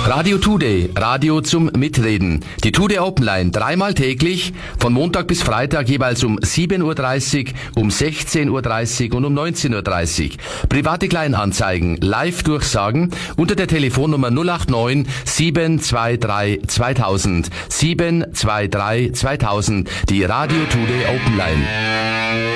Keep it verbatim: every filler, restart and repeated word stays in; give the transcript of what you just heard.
Radio Today, Radio zum Mitreden. Die Today Open Line dreimal täglich, von Montag bis Freitag jeweils um sieben Uhr dreißig, um sechzehn Uhr dreißig und um neunzehn Uhr dreißig. Private Kleinanzeigen, Live-Durchsagen unter der Telefonnummer null acht neun sieben zwei drei zweitausend. sieben zwei drei zweitausend, die Radio Today Open Line.